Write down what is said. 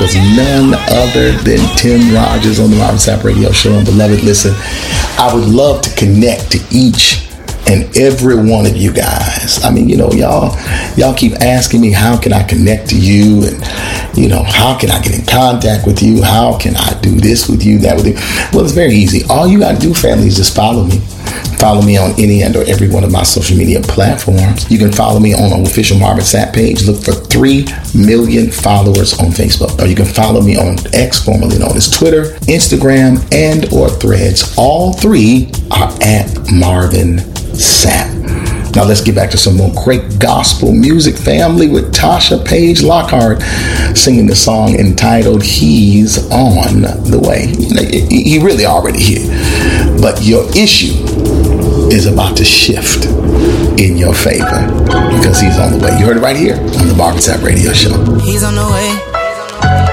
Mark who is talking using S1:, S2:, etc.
S1: was none other than Tim Rogers on the Marvin Sapp Radio Show. And beloved, listen, I would love to connect to each and every one of you guys. I mean, y'all keep asking me, how can I connect to you? And, how can I get in contact with you? How can I do this with you, that with you? Well, it's very easy. All you got to do, family, is just follow me. Follow me on any and or every one of my social media platforms. You can follow me on an official Marvin Sapp page. Look for 3 million followers on Facebook. Or you can follow me on X, formerly known as Twitter, Instagram, and or Threads. All 3 are at Marvin Sapp. Now let's get back to some more great gospel music, family, with Tasha Page Lockhart singing the song entitled He's on the Way. He really already here, but your issue is about to shift in your favor because he's on the way. You heard it right here on the Marvin Sapp Radio Show.
S2: He's on the way.